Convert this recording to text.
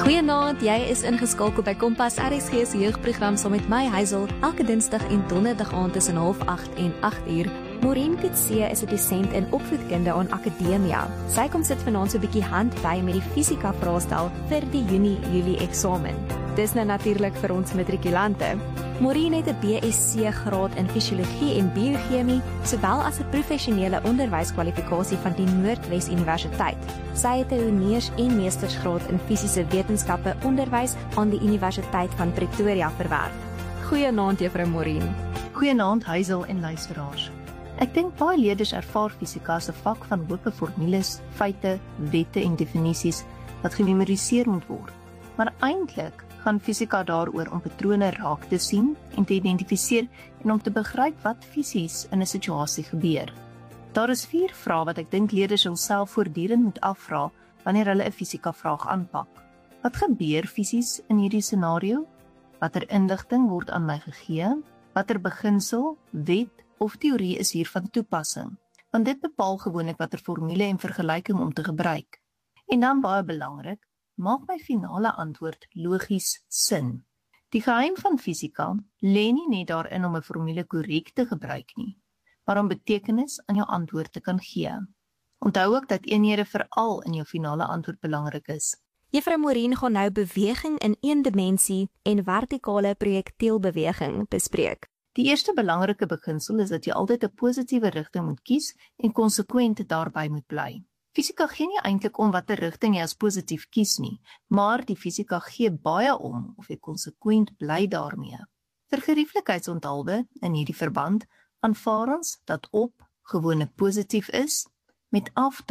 Goeienaand, jy is ingeskakel by Kompas RSG se jeugprogram saam met my Hazel, elke Dinsdag en Donderdag aand tussen 7:30 en 8:00. Maureen Coetzee is 'n dosent in opvoedkunde aan Akademia. Sy kom sit vanaand so 'n bietjie hand by met die fisika vraestel vir die Junie-Julie eksamen. Dis nou natuurlik vir ons matrikulante. Maureen het 'n BSc graad in fisiologie en biochemie, sowel as 'n professionele onderwyskwalifikasie van die Noordwes Universiteit. Sy het 'n honeurs- en meestersgraad in fisiese wetenskappe onderwys aan die Universiteit van Pretoria verwerf. Goeienaand juffrou Maureen. Goeienaand Hazel en luisteraars. Ek dink baie leerders ervaar fisika as 'n vak van hoope formules, feite, wette en definisies wat gememoriseer moet word. Maar eintlik gaan fisika daaroor om patrone raak te sien en te identifiseer en om te begryp wat fisies in 'n situasie gebeur. Daar is 4 vrae wat ek dink leerders hulself voortdurend moet afvra wanneer hulle 'n fisika vraag aanpak. Wat gebeur fisies in hierdie scenario? Watter inligting word aan my gegee? Watter beginsel, wet of teorie is hier van toepassing? Want dit bepaal gewoonlik watter formule en vergelyking om te gebruik. En dan baie belangrik, maak my finale antwoord logies sin. Die geheim van fisika lê nie net daarin om 'n formule korrek te gebruik nie, maar om betekenis aan jou antwoord te kan gee. Onthou ook dat eenhede veral in jou finale antwoord belangrik is. Juffrou Maureen gaan nou beweging in een dimensie en vertikale projektielbeweging bespreek. Die eerste belangrike beginsel is dat jy altyd 'n positiewe rigting moet kies en konsekwent daarby moet bly. Fisika gee nie eintlik om watter rigting jy as positief kies nie, maar die fisika gee baie om of jy konsekwent bly daarmee. Vir gerieflikheidsonthaalwe in hierdie verband aanvaar ons dat op gewoonlik positief is, met af